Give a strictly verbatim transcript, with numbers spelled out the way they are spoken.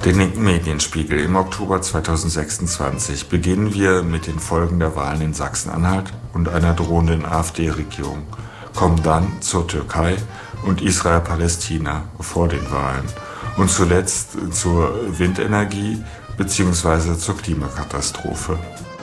Den linken Medienspiegel im Oktober zweitausendsechsundzwanzig beginnen wir mit den Folgen der Wahlen in Sachsen-Anhalt und einer drohenden AfD-Regierung, kommen dann zur Türkei und Israel-Palästina vor den Wahlen und zuletzt zur Windenergie bzw. zur Klimakatastrophe.